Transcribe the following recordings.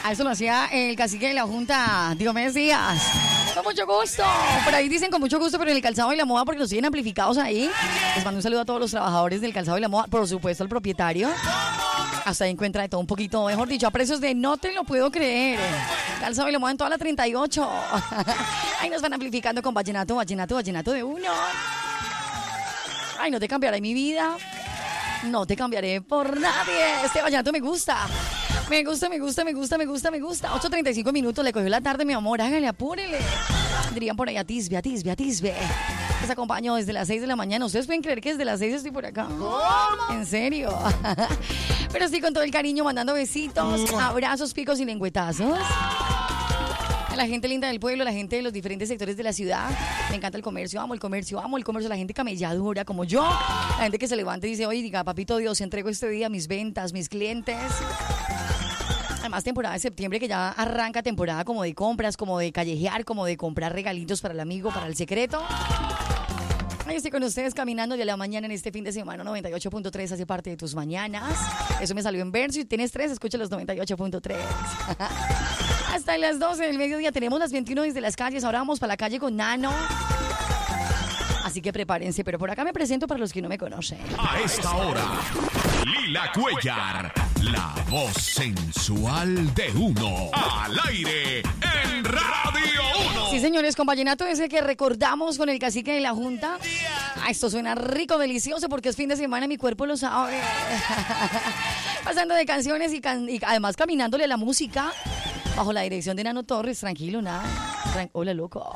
A eso lo hacía el cacique de la Junta, Diomedes Díaz. Con mucho gusto. Por ahí dicen con mucho gusto, pero en el calzado y la moda, porque los tienen amplificados ahí. Les mando un saludo a todos los trabajadores del calzado y la moda. Por supuesto, al propietario. Hasta ahí encuentra de todo un poquito, mejor dicho, a precios de no te lo puedo creer. Calzado y la moda en toda la 38. Ahí nos van amplificando con vallenato de uno. Ay, no te cambiaré mi vida. No te cambiaré por nadie. Este vallenato me gusta. Me gusta. 8:35 minutos, le cogió la tarde, mi amor. Hágale, apúrele. Dirían por ahí, atisbe. Les acompaño desde las 6 de la mañana. ¿Ustedes pueden creer que desde las 6 estoy por acá? ¿Cómo? ¿En serio? Pero sí, con todo el cariño, mandando besitos, abrazos, picos y lengüetazos. A la gente linda del pueblo, la gente de los diferentes sectores de la ciudad. Me encanta el comercio, amo el comercio. La gente camelladora como yo. La gente que se levanta y dice, oye, diga, papito Dios, entrego este día mis ventas, mis clientes. Además, temporada de septiembre, que ya arranca temporada como de compras, como de callejear, como de comprar regalitos para el amigo, para el secreto. Ahí estoy con ustedes caminando de la mañana en este fin de semana. 98.3 hace parte de tus mañanas. Eso me salió en verso. Si tienes 3, escucha los 98.3. Hasta las 12 del mediodía tenemos las 21 desde las calles. Ahora vamos para la calle con Nano. Así que prepárense, pero por acá me presento para los que no me conocen. A esta hora, Lila Cuellar, la voz sensual de uno, al aire en Radio 1. Sí, señores, con vallenato ese que recordamos con el cacique de la Junta. Esto suena rico, delicioso, porque es fin de semana y mi cuerpo lo sabe. Pasando de canciones y además caminándole a la música bajo la dirección de Nano Torres. Tranquilo, nada. Hola, loco.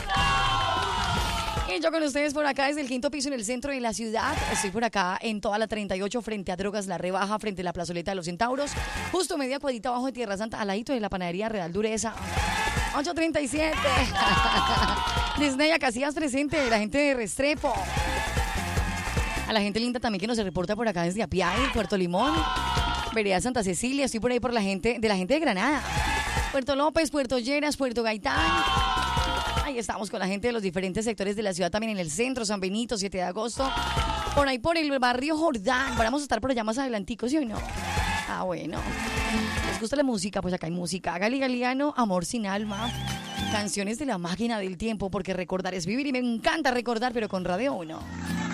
Y yo con ustedes por acá desde el 5º piso en el centro de la ciudad. Estoy por acá en toda la 38 frente a Drogas La Rebaja, frente a la plazoleta de los Centauros. Justo media cuadrita abajo de Tierra Santa, al ladito de la panadería Real Dureza. 8:37. Disney Casillas presente, la gente de Restrepo. A la gente linda también que nos reporta por acá desde Apiay, Puerto Limón, Vereda Santa Cecilia. Estoy por ahí por la gente de Granada. Puerto López, Puerto Lleras, Puerto Gaitán. Ahí estamos con la gente de los diferentes sectores de la ciudad, también en el centro, San Benito, 7 de agosto. Por ahí por el barrio Jordán. Vamos a estar por allá más adelantico, ¿sí o no? Ah, bueno. ¿Les gusta la música? Pues acá hay música. Gali Galiano, Amor sin alma. Canciones de la máquina del tiempo, porque recordar es vivir y me encanta recordar, pero con Radio 1.